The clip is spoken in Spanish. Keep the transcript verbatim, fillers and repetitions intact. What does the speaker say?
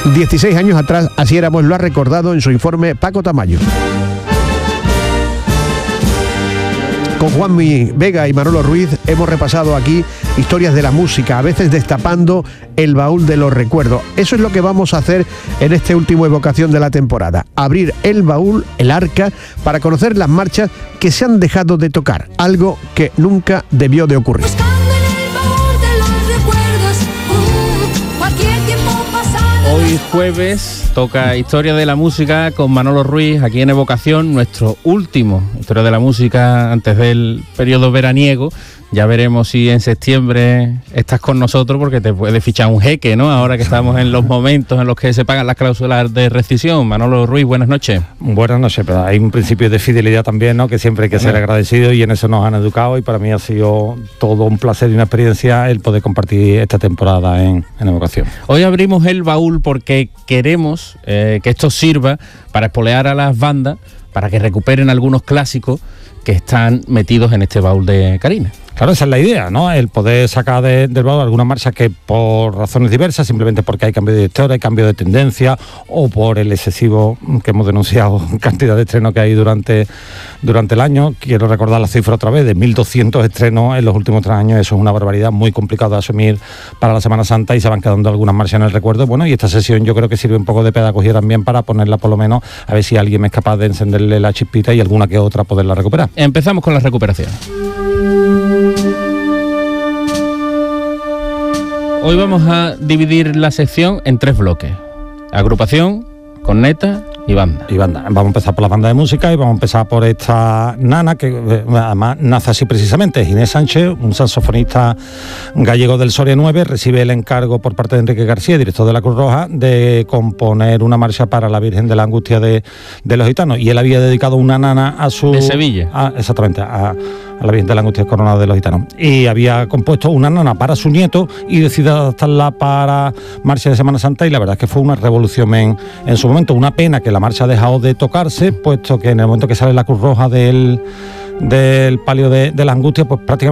dieciséis años atrás, así éramos, lo ha recordado en su informe Paco Tamayo. Con Juanmi Vega y Manolo Ruiz hemos repasado aquí historias de la música, a veces destapando el baúl de los recuerdos. Eso es lo que vamos a hacer en este último Evocación de la temporada. Abrir el baúl, el arca, para conocer las marchas que se han dejado de tocar, algo que nunca debió de ocurrir. Hoy jueves toca Historia de la Música con Manolo Ruiz aquí en Evocación, nuestro último Historia de la Música antes del periodo veraniego. Ya veremos si en septiembre estás con nosotros, porque te puede fichar un jeque, ¿no? Ahora que estamos en los momentos en los que se pagan las cláusulas de rescisión. Manolo Ruiz, buenas noches. Buenas noches, pero hay un principio de fidelidad también, ¿no? Que siempre hay que ser agradecido, y en eso nos han educado, y para mí ha sido todo un placer y una experiencia el poder compartir esta temporada en, en Evocación. Hoy abrimos el baúl porque queremos eh, que esto sirva para espolear a las bandas, para que recuperen algunos clásicos que están metidos en este baúl de Carina. Claro, esa es la idea, ¿no? El poder sacar de, del baúl algunas marchas que por razones diversas, simplemente porque hay cambio de director, hay cambio de tendencia, o por el excesivo que hemos denunciado cantidad de estrenos que hay durante, durante el año. Quiero recordar la cifra otra vez, de mil doscientos estrenos en los últimos tres años. Eso es una barbaridad, muy complicado de asumir para la Semana Santa, y se van quedando algunas marchas en el recuerdo. Bueno, y esta sesión yo creo que sirve un poco de pedagogía también, para ponerla por lo menos, a ver si alguien es capaz de encenderle la chispita y alguna que otra poderla recuperar. Empezamos con la recuperación. Hoy vamos a dividir la sección en tres bloques: agrupación, corneta y banda. Y banda. Vamos a empezar por la banda de música, y vamos a empezar por esta nana, que eh, además nace así precisamente. Ginés Sánchez, un saxofonista gallego del Soria nueve, recibe el encargo por parte de Enrique García, director de la Cruz Roja, de componer una marcha para la Virgen de la Angustia de, de los Gitanos. Y él había dedicado una nana a su... De Sevilla. A, exactamente, a, a la Virgen de la Angustia Coronada de los Gitanos. Y había compuesto una nana para su nieto, y decidió adaptarla para marcha de Semana Santa, y la verdad es que fue una revolución en, en su momento. Una pena que la marcha ha dejado de tocarse, puesto que en el momento que sale la Cruz Roja del, del palio de, de la Angustia, pues prácticamente